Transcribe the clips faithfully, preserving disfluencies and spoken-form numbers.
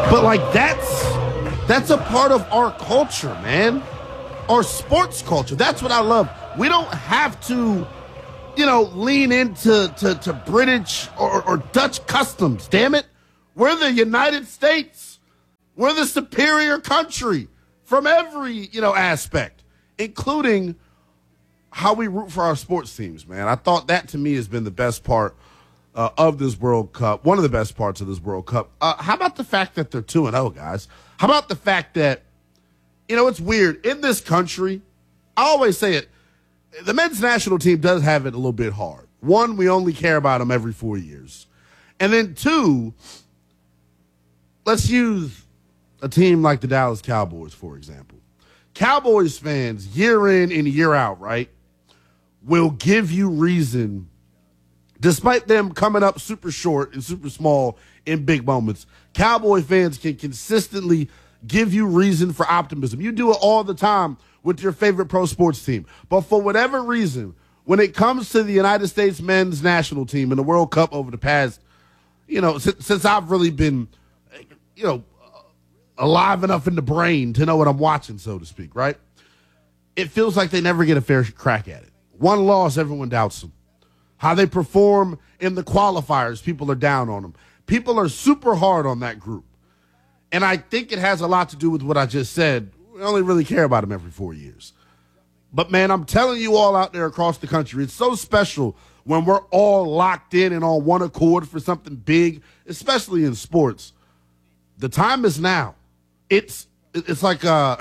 But like that's that's a part of our culture, man. Our sports culture. That's what I love. We don't have to, you know, lean into to, to British or, or Dutch customs. Damn it. We're the United States. We're the superior country from every, you know, aspect, including how we root for our sports teams, man. I thought that to me has been the best part uh, of this World Cup, one of the best parts of this World Cup. Uh, how about the fact that they're two and oh, guys? How about the fact that, you know, it's weird. In this country, I always say it, the men's national team does have it a little bit hard. One, we only care about them every four years. And then two, let's use a team like the Dallas Cowboys, for example. Cowboys fans, year in and year out, right, will give you reason, despite them coming up super short and super small in big moments, Cowboy fans can consistently give you reason for optimism. You do it all the time with your favorite pro sports team. But for whatever reason, when it comes to the United States men's national team in the World Cup over the past, you know, since, since I've really been, you know, alive enough in the brain to know what I'm watching, so to speak, right? It feels like they never get a fair crack at it. One loss, everyone doubts them. How they perform in the qualifiers, people are down on them. People are super hard on that group. And I think it has a lot to do with what I just said. We only really care about them every four years. But, man, I'm telling you all out there across the country, it's so special when we're all locked in and on one accord for something big, especially in sports. The time is now. It's it's like uh,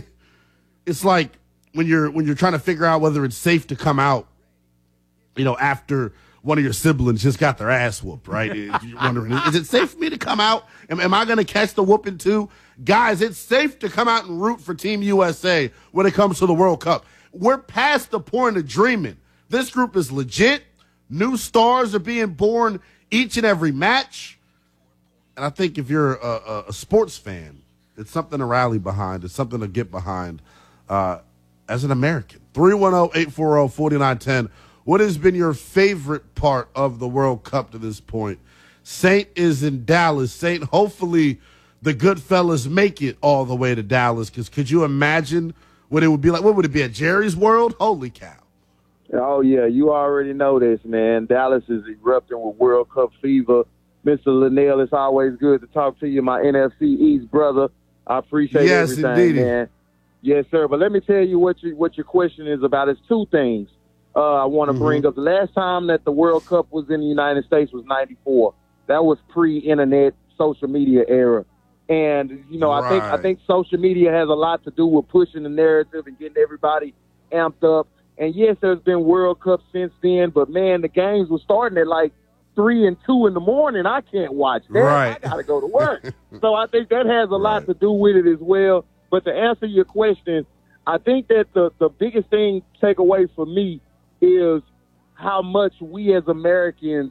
it's like when you're when you're trying to figure out whether it's safe to come out, you know, after one of your siblings just got their ass whooped, right? You're wondering, is it safe for me to come out? Am, am I going to catch the whooping too? Guys, it's safe to come out and root for Team U S A when it comes to the World Cup. We're past the point of dreaming. This group is legit. New stars are being born each and every match. And I think if you're a, a, a sports fan, it's something to rally behind. It's something to get behind uh, as an American. three one zero, eight four zero, four nine one zero. What has been your favorite part of the World Cup to this point? Saint is in Dallas. Saint, hopefully the good fellas make it all the way to Dallas, because could you imagine what it would be like? What would it be, at Jerry's World? Holy cow. Oh, yeah, you already know this, man. Dallas is erupting with World Cup fever. Mister Linnell, it's always good to talk to you, my N F C East brother. I appreciate yes, everything, indeed. man. Yes, sir. But let me tell you what you, what your question is about. It's two things uh, I want to mm-hmm. bring up. The last time that the World Cup was in the United States was ninety-four. That was pre-internet social media era. And, you know, right. I think I think social media has a lot to do with pushing the narrative and getting everybody amped up. And, yes, there's been World Cups since then. But, man, the games were starting at, like, three and two in the morning. I can't watch that. Right. I got to go to work. So I think that has a lot right. to do with it as well. But to answer your question, I think that the, the biggest thing take away for me is how much we as Americans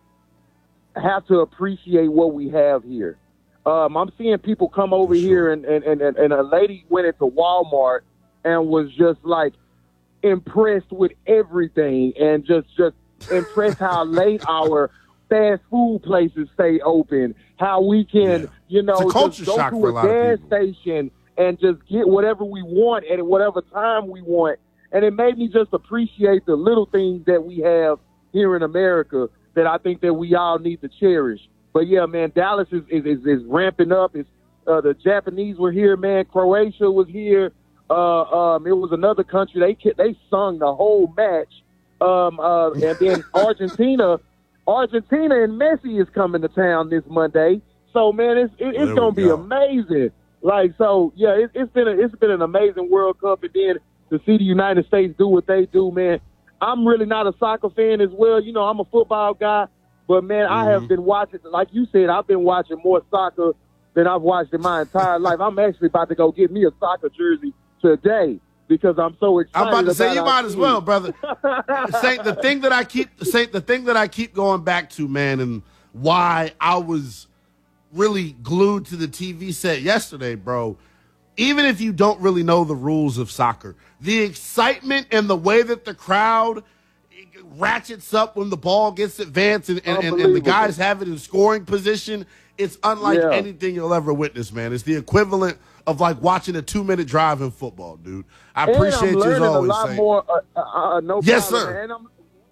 have to appreciate what we have here. Um, I'm seeing people come over sure. here, and, and, and, and a lady went into Walmart and was just, like, impressed with everything and just, just impressed how late our fast food places stay open, how we can, yeah. you know, just go to a, a gas station and just get whatever we want at whatever time we want. And it made me just appreciate the little things that we have here in America that I think that we all need to cherish. But, yeah, man, Dallas is, is, is, is ramping up. It's, uh, the Japanese were here, man. Croatia was here. Uh, um, it was another country. They they sung the whole match. Um, uh, and then Argentina, Argentina and Messi is coming to town this Monday. So, man, it's it, it's gonna be go. amazing. Like, so, yeah, it, it's been a, it's been an amazing World Cup, and then to see the United States do what they do, man. I'm really not a soccer fan as well. You know, I'm a football guy, but man, mm-hmm. I have been watching. Like you said, I've been watching more soccer than I've watched in my entire life. I'm actually about to go get me a soccer jersey today, because I'm so excited. I'm about to say you might team. as well, brother. Say the thing that I keep say the thing that I keep going back to, man, and why I was really glued to the T V set yesterday, bro. Even if you don't really know the rules of soccer, the excitement and the way that the crowd ratchets up when the ball gets advanced and, and, and, and the guys have it in scoring position it's unlike Yeah. anything you'll ever witness, man. It's the equivalent of like watching a two-minute drive in football, dude. I And appreciate I'm you as learning always. a lot Saint. more. Uh, uh, no Yes, problem, sir. And I'm,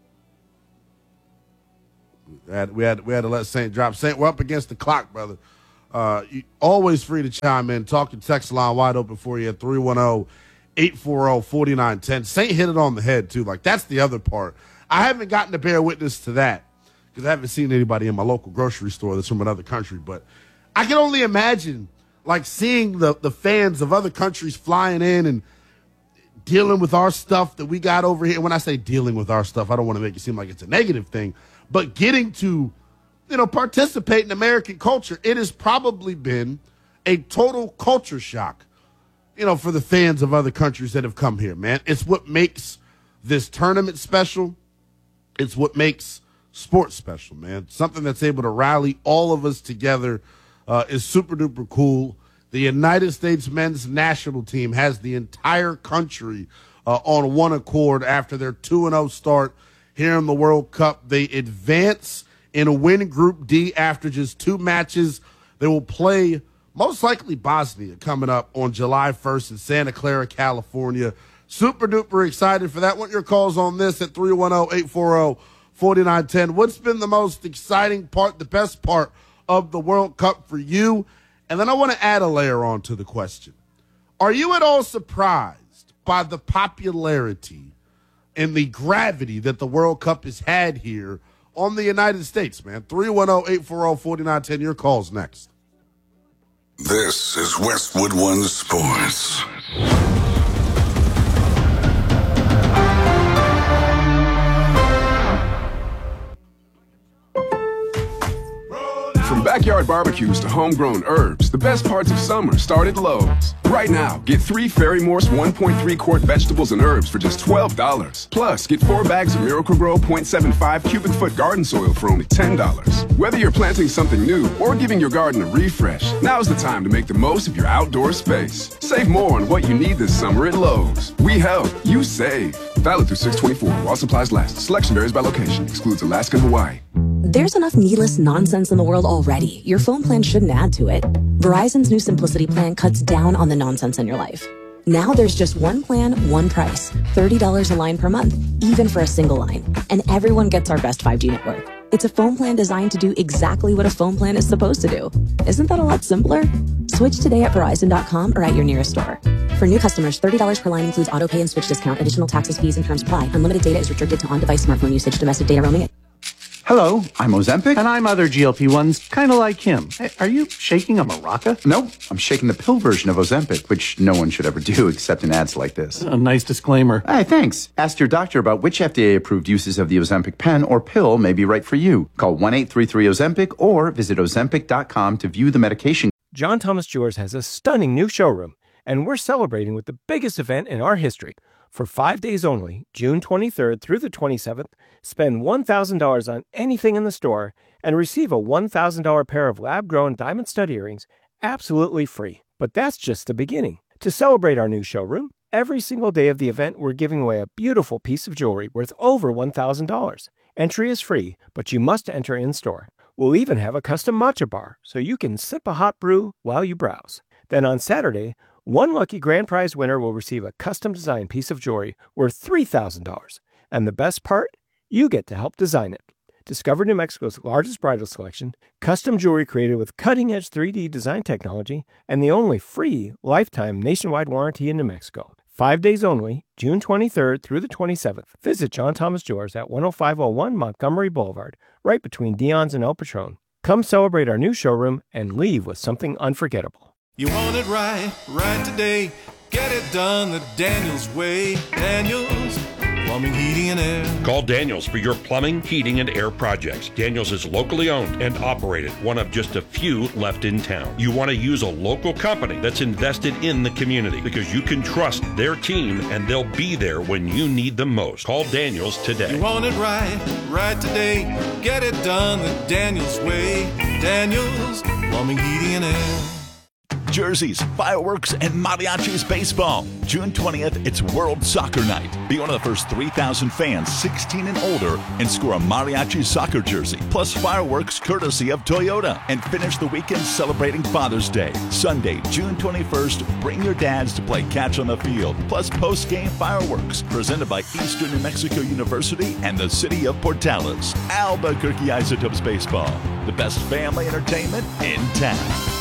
We had, we had we had to let Saint drop. Saint, we're up against the clock, brother. Uh, you, always free to chime in. Talk your text line wide open for you at three one zero, eight four zero, four nine one zero. Saint hit it on the head, too. Like, that's the other part. I haven't gotten to bear witness to that because I haven't seen anybody in my local grocery store that's from another country. But I can only imagine, like, seeing the, the fans of other countries flying in and dealing with our stuff that we got over here. When I say dealing with our stuff, I don't want to make it seem like it's a negative thing. But getting to, you know, participate in American culture, it has probably been a total culture shock, you know, for the fans of other countries that have come here, man. It's what makes this tournament special. It's what makes sports special, man. Something that's able to rally all of us together uh, is super duper cool. The United States men's national team has the entire country uh, on one accord after their two and oh start here in the World Cup. They advance and win Group D after just two matches. They will play most likely Bosnia coming up on July first in Santa Clara, California. Super duper excited for that. Want your calls on this at three one zero, eight four zero, four nine one zero. What's been the most exciting part, the best part of the World Cup for you? And then I want to add a layer on to the question. Are you at all surprised by the popularity and the gravity that the World Cup has had here on the United States, man? three one zero, eight four zero, four nine one zero. Your call's next. This is Westwood One Sports. From backyard barbecues to homegrown herbs, the best parts of summer start at Lowe's. Right now, get three Fairy Morse one point three quart vegetables and herbs for just twelve dollars. Plus, get four bags of Miracle-Gro point seven five cubic foot garden soil for only ten dollars. Whether you're planting something new or giving your garden a refresh, now's the time to make the most of your outdoor space. Save more on what you need this summer at Lowe's. We help, you save. Valid through six twenty-four while supplies last. Selection varies by location. Excludes Alaska and Hawaii. There's enough needless nonsense in the world already. Your phone plan shouldn't add to it. Verizon's new Simplicity plan cuts down on the nonsense in your life. Now there's just one plan, one price. thirty dollars a line per month, even for a single line. And everyone gets our best five G network. It's a phone plan designed to do exactly what a phone plan is supposed to do. Isn't that a lot simpler? Switch today at Verizon dot com or at your nearest store. For new customers, thirty dollars per line includes auto pay and switch discount. Additional taxes, fees, and terms apply. Unlimited data is restricted to on-device smartphone usage. Domestic data roaming. Hello, I'm Ozempic. And I'm other G L P ones, kind of like him. Hey, are you shaking a maraca? Nope, I'm shaking the pill version of Ozempic, which no one should ever do except in ads like this. A nice disclaimer. Hey, thanks. Ask your doctor about which F D A-approved uses of the Ozempic pen or pill may be right for you. Call one eight three three Ozempic or visit ozempic dot com to view the medication. John Thomas Jewelers has a stunning new showroom, and we're celebrating with the biggest event in our history. For five days only, June twenty-third through the twenty-seventh, spend one thousand dollars on anything in the store and receive a one thousand dollars pair of lab-grown diamond stud earrings absolutely free. But that's just the beginning. To celebrate our new showroom, every single day of the event, we're giving away a beautiful piece of jewelry worth over one thousand dollars. Entry is free, but you must enter in-store. We'll even have a custom matcha bar, so you can sip a hot brew while you browse. Then on Saturday, one lucky grand prize winner will receive a custom-designed piece of jewelry worth three thousand dollars. And the best part? You get to help design it. Discover New Mexico's largest bridal selection, custom jewelry created with cutting-edge three D design technology, and the only free lifetime nationwide warranty in New Mexico. Five days only, June twenty-third through the twenty-seventh. Visit John Thomas Jewelers at one oh five oh one Montgomery Boulevard, right between Dion's and El Patron. Come celebrate our new showroom and leave with something unforgettable. You want it right, right today. Get it done the Daniels way. Daniels Plumbing, Heating, and Air. Call Daniels for your plumbing, heating, and air projects. Daniels is locally owned and operated, one of just a few left in town. You want to use a local company that's invested in the community because you can trust their team and they'll be there when you need them most. Call Daniels today. You want it right, right today. Get it done the Daniels way. Daniels Plumbing, Heating, and Air. jerseys, fireworks, and mariachis baseball. June twentieth, it's World Soccer Night. Be one of the first three thousand fans sixteen and older and score a mariachi soccer jersey, plus fireworks courtesy of Toyota. And finish the weekend celebrating Father's Day. Sunday, June twenty-first, bring your dads to play catch on the field, plus post-game fireworks, presented by Eastern New Mexico University and the City of Portales. Albuquerque Isotopes Baseball, the best family entertainment in town.